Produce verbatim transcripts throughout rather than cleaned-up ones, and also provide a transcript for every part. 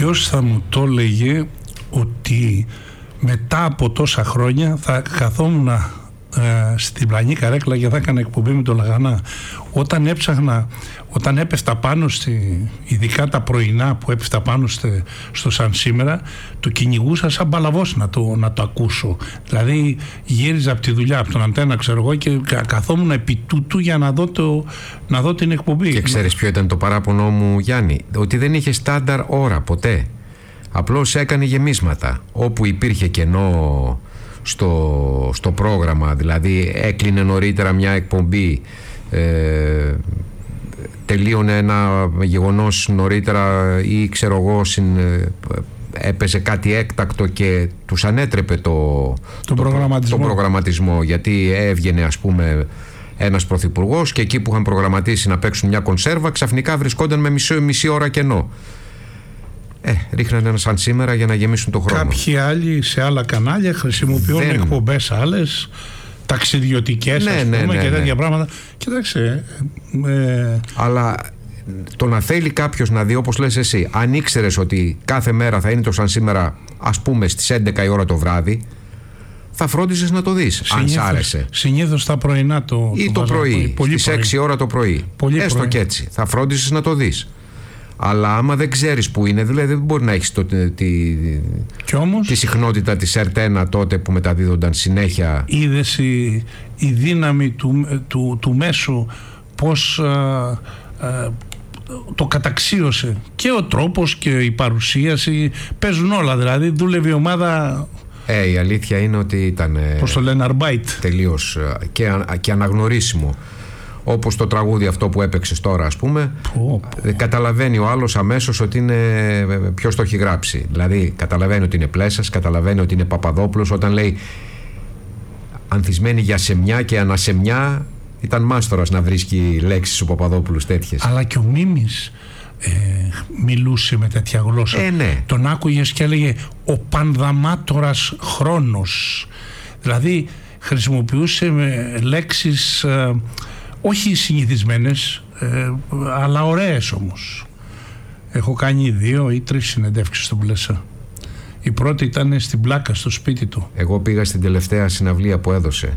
Ποιος θα μου το έλεγε ότι μετά από τόσα χρόνια θα καθόμουν ε, στην πλανή καρέκλα και θα έκανα εκπομπή με το Λαγανά. Όταν έψαχνα, όταν έπεφτα πάνω στη, ειδικά τα πρωινά που έπεφτα πάνω στη, στο Σαν Σήμερα, το κυνηγούσα σαν παλαβός να το, να το ακούσω. Δηλαδή γύριζα από τη δουλειά, από τον Αντένα ξέρω εγώ, και καθόμουν επί τούτου για να δω, το, να δω την εκπομπή. Και ξέρεις ποιο ήταν το παράπονο μου, Γιάννη? Ότι δεν είχε στάνταρ ώρα ποτέ. Απλώς έκανε γεμίσματα. Όπου υπήρχε κενό στο, στο πρόγραμμα, δηλαδή έκλεινε νωρίτερα μια εκπομπή, ε, τελείωνε ένα γεγονός νωρίτερα ή ξέρω εγώ συν, ε, έπαιζε κάτι έκτακτο και τους ανέτρεπε το, το, το, προγραμματισμό. το προγραμματισμό, γιατί έβγαινε ας πούμε ένας πρωθυπουργός και εκεί που είχαν προγραμματίσει να παίξουν μια κονσέρβα ξαφνικά βρισκόνταν με μισή, μισή ώρα κενό. Ε, ρίχνανε ένα Σαν Σήμερα για να γεμίσουν το χρόνο. Κάποιοι άλλοι σε άλλα κανάλια χρησιμοποιούν Δεν... εκπομπές άλλες, ταξιδιωτικές, ναι, ας πούμε, ναι, ναι, και τέτοια ναι. πράγματα. Κοιτάξτε. Ε... Αλλά το να θέλει κάποιος να δει, όπως λες εσύ, αν ήξερες ότι κάθε μέρα θα είναι το Σαν Σήμερα, ας πούμε στις έντεκα η ώρα το βράδυ, θα φρόντιζες να το δεις, συνήθως, αν σ' άρεσε. Συνήθως τα πρωινά το. Ή το, το πρωί, πολύ στις έξι ώρα το πρωί. Πολύ Έστω πρωί. Και έτσι. Θα φρόντιζες να το δεις. Αλλά άμα δεν ξέρεις που είναι, δηλαδή δεν μπορεί να έχεις το, τη, όμως, τη συχνότητα της Ερτένα τότε που μεταδίδονταν συνέχεια. Είδες η, η δύναμη του, του, του μέσου πώς α, α, το καταξίωσε, και ο τρόπος και η παρουσίαση, παίζουν όλα, δηλαδή δούλευε η ομάδα. Ε, η αλήθεια είναι ότι ήταν, πώς το λένε, αρμπάιτ, τελείως και, και αναγνωρίσιμο. Όπως το τραγούδι αυτό που έπαιξες τώρα, ας πούμε, πω, πω. Καταλαβαίνει ο άλλος αμέσως ότι είναι, ποιος το έχει γράψει. Δηλαδή καταλαβαίνει ότι είναι Πλέσας, καταλαβαίνει ότι είναι Παπαδόπουλος. Όταν λέει ανθισμένη για σεμιά και ανασεμιά, ήταν μάστορας να βρίσκει λέξεις ο Παπαδόπουλος τέτοιες. Αλλά και ο Μίμης ε, μιλούσε με τέτοια γλώσσα. Ε, ναι. Τον άκουγες και έλεγε ο πανδαμάτορας χρόνος. Δηλαδή χρησιμοποιούσε με λέξεις ε, όχι συνηθισμένες, ε, αλλά ωραίες όμως. Έχω κάνει δύο ή τρεις συνεντεύξεις στον Πλέσα. Η πρώτη ήταν στην Πλάκα, στο σπίτι του. Εγώ πήγα στην τελευταία συναυλία που έδωσε.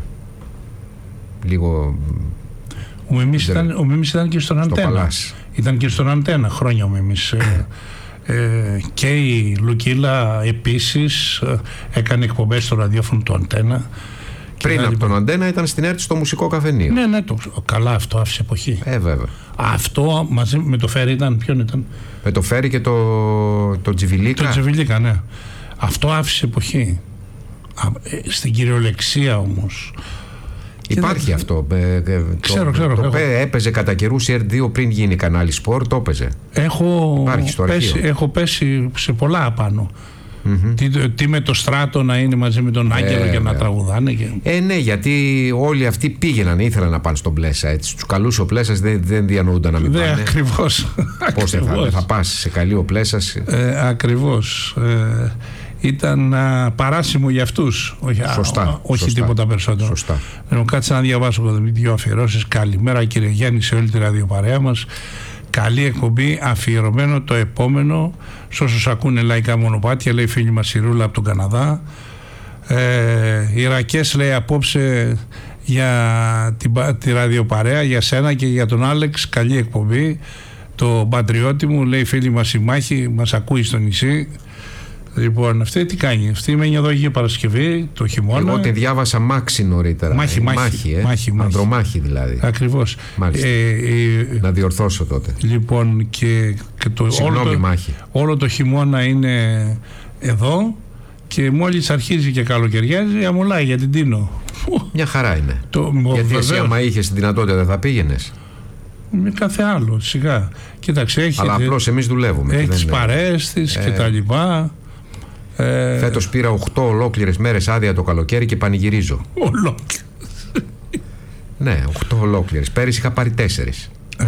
Λίγο... Ο Μιμής ήταν, ο Μιμής ήταν και στον Αντένα. Παλάς. Ήταν και στον Αντένα χρόνια ο Μιμής. ε, ε, και η Λουκίλα επίσης ε, έκανε εκπομπές στο ραδιόφωνο του Αντένα. Πριν από τον Αντένα ήταν στην Έρτη στο μουσικό καφενείο. Ναι, ναι, το, καλά, αυτό άφησε εποχή. Ε, βέβαια. Αυτό μαζί με το Φέρι ήταν, ποιον ήταν? Με το Φέρι και το, το Τζιβιλίκα. Το Τζιβιλίκα, ναι. Αυτό άφησε εποχή. Α, στην κυριολεξία όμως. Υπάρχει και αυτό. Ε, ξέρω, το, ξέρω. Το έχω... έπαιζε κατά καιρούς η Ερ δύο πριν γίνει κανάλι σπορ, το έπαιζε. Έχω πέσει, έχω πέσει σε πολλά απάνω. Mm-hmm. Τι, τι με το Στράτο να είναι μαζί με τον Άγγελο ε, και να τραγουδάνε και... Ε ναι, γιατί όλοι αυτοί πήγαιναν, ήθελαν να πάνε στον Πλέσα, έτσι. Τους καλούς ο Πλέσας δεν, δεν διανοούνταν να μην δε, πάνε. Ακριβώς. Πώς ακριβώς. θα, θα πας σε καλή ο Πλέσας. ε, Ακριβώς. ε, Ήταν α, παράσιμο για αυτούς. Όχι, σωστά, α, όχι σωστά, τίποτα περισσότερο. Σωστά. Λοιπόν, κάτσε να διαβάσω δύο αφιερώσεις. Καλημέρα κύριε Γιάννη σε όλη τη ραδιοπαρέα μας. Καλή εκπομπή, αφιερωμένο το επόμενο σε όσους ακούνε λαϊκά μονοπάτια, λέει η φίλη μας η Ρούλα από τον Καναδά. ε, οι Ρακές λέει απόψε για τη, τη ραδιοπαρέα, για σένα και για τον Άλεξ, καλή εκπομπή. Το πατριώτη μου, λέει η φίλη μας η Μάχη, μας ακούει στο νησί. Λοιπόν, αυτή τι κάνει? Αυτή με εδώ για Παρασκευή, το χειμώνα. Εγώ τη διάβασα μάξι νωρίτερα. Μάχη, ε, μάχη, μάχη, ε. μάχη, μάχη. Ανδρομάχη δηλαδή. Ακριβώς. Ε, ε, να διορθώσω τότε. Λοιπόν, και, και το, όλο, το, μάχη. όλο το χειμώνα είναι εδώ και μόλις αρχίζει και καλοκαιριάζει, αμολάει για την Τίνο. Μια χαρά είναι. Το, γιατί εσύ άμα είχες την δυνατότητα δεν θα πήγαινες? Με κάθε άλλο, σιγά. Κοίταξε, έχει. Αλλά απλώς εμείς δουλεύουμε. Έχει τις παρέες της ε, και τα λοιπά. Ε, Φέτος πήρα οκτώ ολόκληρες μέρες άδεια το καλοκαίρι και πανηγυρίζω. Ολόκληρες. Ναι, οκτώ ολόκληρες. Πέρυσι είχα πάρει τέσσερις. Ε,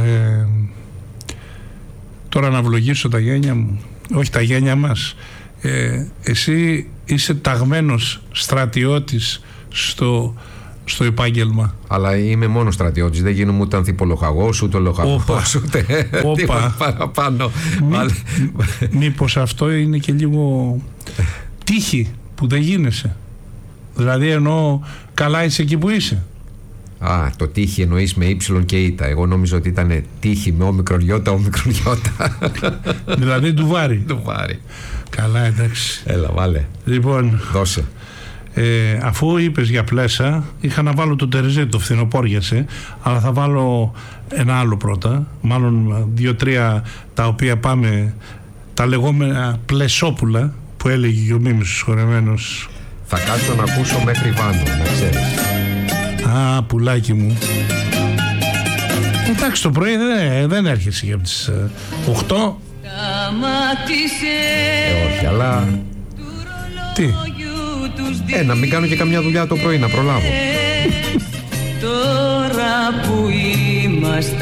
τώρα να ευλογήσω τα γένια μου. Όχι τα γένια μας. Ε, εσύ είσαι ταγμένος στρατιώτης στο, στο επάγγελμα. Αλλά είμαι μόνο στρατιώτης, δεν γίνομαι ούτε ανθιπολοχαγός, ούτε λοχαγός, ούτε τίποτα παραπάνω. Μη, μήπως αυτό είναι και λίγο τύχη που δεν γίνεσαι? Δηλαδή εννοώ, καλά είσαι εκεί που είσαι. Α, το τύχη εννοείς με ύψιλον και ήτα. Εγώ νόμιζα ότι ήταν τύχη με όμικρον γιώτα, όμικρον γιώτα. Δηλαδή του βάρη. Του βάρη. Καλά, εντάξει. Έλα, βάλε. Λοιπόν, δώσε. Ε, αφού είπες για πλέσα, είχα να βάλω το τερεζέ, το φθινοπόριασε, αλλά θα βάλω ένα άλλο πρώτα, μάλλον δύο-τρία τα οποία πάμε, τα λεγόμενα πλεσόπουλα που έλεγε ο Μίμης ο σχολεμένος. Θα κάτσω να ακούσω μέχρι Βάνο, να ξέρεις. Α, πουλάκι μου. Εντάξει, το πρωί δεν, δεν έρχεσαι για τις οκτώ. Ε, όχι, αλλά... Τι? Ε, να μην κάνω και καμιά δουλειά το πρωί, να προλάβω. Τώρα που είμαστε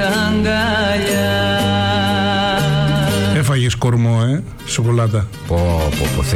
αγκαλιά. Έφαγες κορμό, ε, σοκολάτα. Πω, πω, πω,